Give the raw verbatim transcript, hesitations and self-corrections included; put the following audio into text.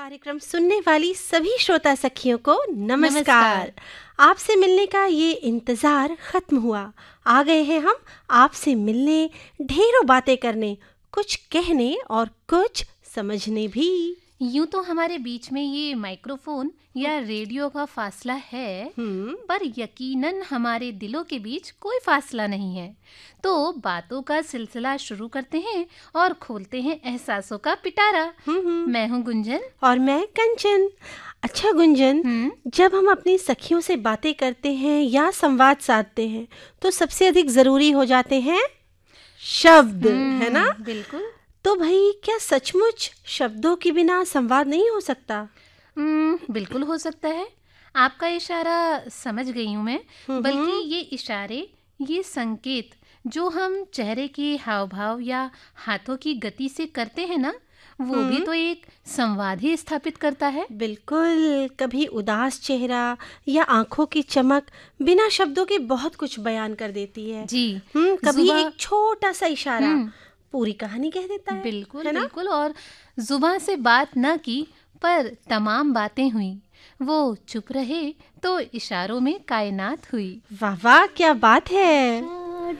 कार्यक्रम सुनने वाली सभी श्रोता सखियों को नमस्कार। नमस्कार। आपसे मिलने का ये इंतजार खत्म हुआ। आ गए हैं हम आपसे मिलने, ढेरों बातें करने, कुछ कहने और कुछ समझने भी। यूं तो हमारे बीच में ये माइक्रोफोन या रेडियो का फासला है, हम्म पर यकीनन हमारे दिलों के बीच कोई फासला नहीं है। तो बातों का सिलसिला शुरू करते हैं और खोलते हैं एहसासों का पिटारा। हम्म मैं हूँ गुंजन। और मैं कंचन। अच्छा गुंजन, हम्म जब हम अपनी सखियों से बातें करते हैं या संवाद साधते हैं तो सबसे अधिक जरूरी हो जाते हैं शब्द, है ना? हम्म, बिल्कुल। तो भाई, क्या सचमुच शब्दों के बिना संवाद नहीं हो सकता? हम्म, बिल्कुल हो सकता है। आपका इशारा समझ गई हूँ मैं। हम्म बल्कि ये इशारे, ये संकेत जो हम चेहरे के हाव भाव या हाथों की गति से करते हैं ना, वो भी हम्म तो एक संवाद ही स्थापित करता है। बिल्कुल। कभी उदास चेहरा या आंखों की चमक बिना शब्दों के बहुत कुछ बयान कर देती है। जी। हम्म कभी जुबा एक छोटा सा इशारा हम्म पूरी कहानी कह देता है बिल्कुल है ना? बिल्कुल। और जुबान से बात न की पर तमाम बातें हुई, वो चुप रहे तो इशारों में कायनात हुई। वाह वाह, क्या बात है।